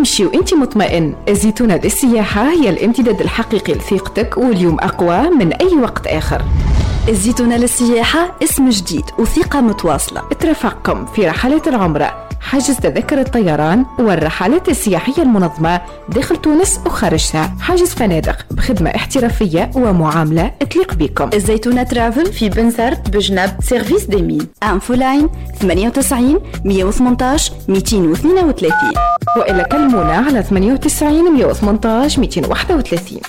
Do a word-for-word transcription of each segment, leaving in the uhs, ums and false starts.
تمشي وانت مطمئن. الزيتونة للسياحة هي الامتداد الحقيقي لثقتك، واليوم أقوى من أي وقت آخر. الزيتونة للسياحة اسم جديد وثقة متواصلة. ترافقكم في رحلات العمرة، حجز تذكرة الطيران والرحلات السياحية المنظمة داخل تونس وخارجها، حجز فنادق بخدمة احترافية ومعاملة تليق بكم. الزيتونة ترافل في بنزرت بجنب سيرفيس ديمين. انفو لاين ثمانية وتسعين مية وثمانية عشر مئتين واثنين وثلاثين، وإلا كلمونا على ثمانية وتسعين مية وثمانية عشر مئتين وواحد وثلاثين.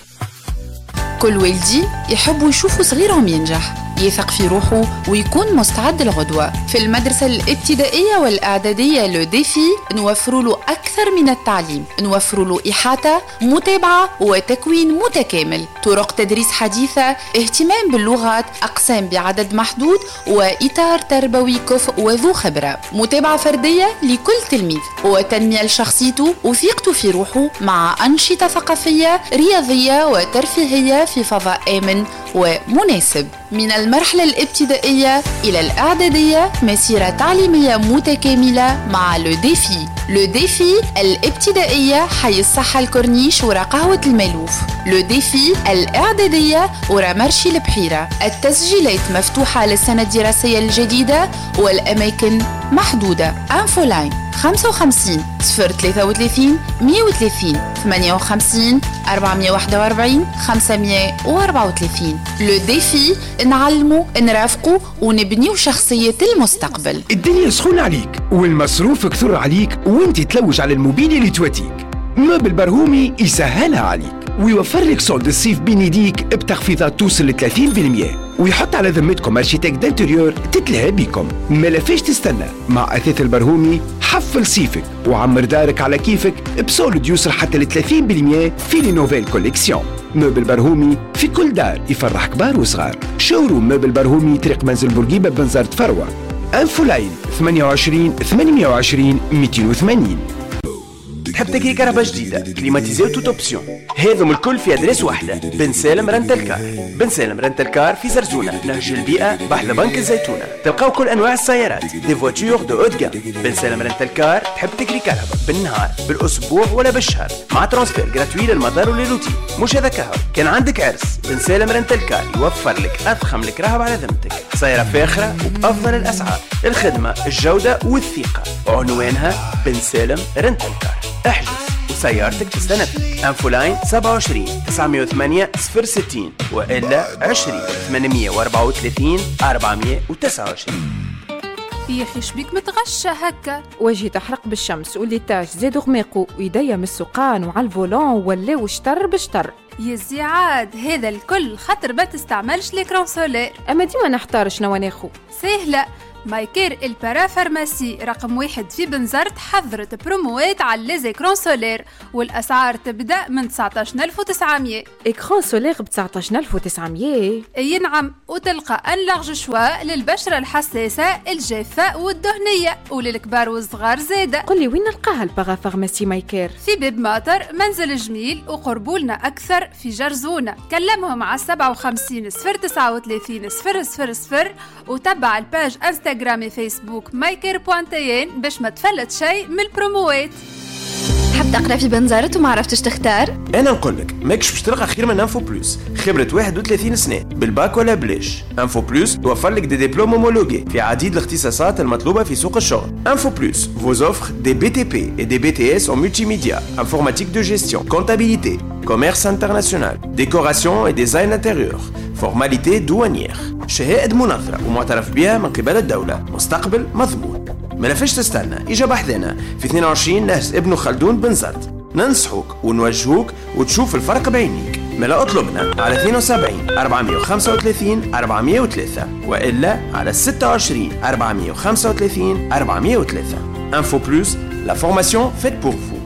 كل والدي يحب يشوف صغيرهم ينجح، يثق في روحه ويكون مستعد للغدوة. في المدرسة الابتدائية والإعدادية لو ديفي نوفر له أكثر من التعليم، نوفر له إحاطة، متابعة وتكوين متكامل، طرق تدريس حديثة، اهتمام باللغات، أقسام بعدد محدود، وإطار تربوي كفء وذو خبرة، متابعة فردية لكل تلميذ، وتنمية لشخصيته وثقته في روحه، مع أنشطة ثقافية رياضية وترفيهية في فضاء آمن ومناسب. من المرحلة الابتدائية إلى الإعدادية مسيرة تعليمية متكاملة مع لو ديفي. لو ديفي الابتدائية حي الصحة الكورنيش ورا قهوة المالوف، لو ديفي الإعدادية ورا مرشي البحيرة. التسجيلات مفتوحة للسنة الدراسية الجديدة والأماكن محدودة. انفو لاين خمسة وخمسين صفر ثلاثة وثلاثين مية وثلاثين ثمانية وخمسين أربعمية وواحد وأربعين خمسمية وأربعة وثلاثين. لو ديفي نعلمو نرافقو ونبنيو شخصية المستقبل. الدنيا سخونة عليك والمصروف كثر عليك وانت تلوج على الموبيل اللي تواتيك. موبل برهومي يسهلها عليك ويوفر لك صولد الصيف بين يديك بتخفيضات توصل ل ثلاثين بالمئة، ويحط على ذمتكم ارشيتكت دانتيريور تتلهى بيكم. ما لافاش تستنى، مع اثاث البرهومي حفل صيفك وعمر دارك على كيفك بصولد يوصل حتى ل ثلاثين بالمئة في لي نوفيل كوليكسيون. موبل برهومي في كل دار يفرح كبار وصغار. شوروم موبل برهومي طريق منزل بورقيبة بنزرت فروة. انفو لاين ثمانية وعشرين ثمانمية وعشرين مئتين وثمانين. تحب تكري كهرباء جديدة كليماتيزي وتوت اوبسيون، هذم الكل في ادريس واحدة. بن سالم رنتل كار. بن سالم رنتل كار في زرزونة نهج البيئة بحذا بنك الزيتونة. تلقاو كل انواع السيارات، دي فواتور دو اوت جام. بن سالم رنتل كار تحب تكري كهرباء بالنهار، بالاسبوع ولا بالشهر، مع ترانسفير جراتوي للمدار وللروتين. مش هذا كهو، كان عندك عرس بن سالم رنتل كار يوفر لك اضخم لك رهب على ذمتك، سيارة فاخرة وبافضل الاسعار، الخدمة، الجودة والثقة. عنوانها بن سالم رنتل كار. احجز وسيارتك تستنفذ. انفو لاين سبعة وعشرين تسعمية وثمانية صفر ستين والا عشرين ثمانمية وأربعة وثلاثين أربعمية وتسعة وعشرين. يا اخي شبيك متغشى هكا؟ وجهي تحرق بالشمس والليتاج زادوا غماقو ويديا من السقان وعلى الفولون ولاو شطر بشطر. يا زيعاد هذا الكل خاطر ما تستعملش ليكرون سولير. اما ديما نحتار شنو ناخو. سهله، مايكير البارا فارماسي رقم واحد في بنزرت حضرت بروموات على ليزيكرون سولير، والأسعار تبدأ من تسعطاش ألف وتسعمية. إكرون سولير ب تسعطاش ألف وتسعمية؟ أي نعم، وتلقى أن لارج شوا للبشرة الحساسة الجافة والدهنية وللكبار والصغار زادة. قل لي وين نلقاها البارا فارماسي مايكير؟ في باب ماطر منزل جميل، وقربولنا أكثر في جرزونة. كلمهم على سبعة وخمسين صفر تسعة وثلاثين صفر صفر صفر وتبع الباج انستغرام فيسبوك مايكير بوانتين باش ما تفلت شيء من البروموات. تحب تقرا في بنزرت وما عرفتش تختار؟ انا نقول لك ماكش باش تلقى خير من انفو بلوس. خبره واحد وثلاثين سنه بالباك ولا بلاش. انفو بلوس توفر لك دي ديبلوم هومولوجي في عديد الاختصاصات المطلوبه في سوق الشغل. انفو بلوس vous offre des B T P et des B T S en multimédia, informatique de gestion, comptabilité, commerce international, décoration et design intérieur, formalité douanière. شهادة منظرة ومعترف بها من قبل الدولة. مستقبل مضمون. ما لفش تستنى، إجا بحثنا في اثنين وعشرين نهج ابن خلدون بنزرت. ننصحوك ونوجهوك وتشوف الفرق بعينيك. ملا اطلبنا على اثنين وسبعين أربعمية وخمسة وثلاثين أربعمية وثلاثة وإلا على ستة وعشرين أربعمية وخمسة وثلاثين أربعمية وثلاثة. Info Plus, la formation faite pour vous.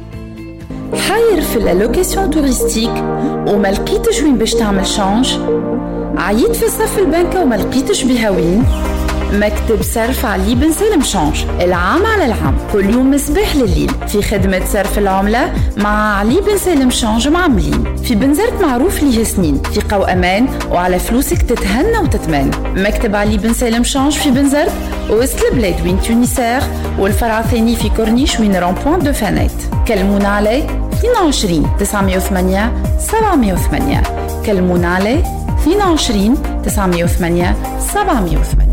حاير في اللوكاسيون توريستيك وما لقيتش وين باش تعمل شانج؟ عييت في صف البنكة وما لقيتش بها وين؟ مكتب صرف علي بن سالم شانج، العام على العام، كل يوم مصباح لليل في خدمة صرف العملة مع علي بن سالم شانج معملين. في بنزرت معروف ليه سنين، ثقة وأمان، وعلى فلوسك تتهنى وتتمنى. مكتب علي بن سالم شانج في بنزرت وسط البلاد وين تونسير، والفرع الثاني في كورنيش وين رامبوان دو فانيت. كلمونا عليه اثنين وعشرين تسعمية وثمانية سبعمية وثمانية. كلمونا عليه اثنين وعشرين تسعمية وثمانية سبعمية وثمانية.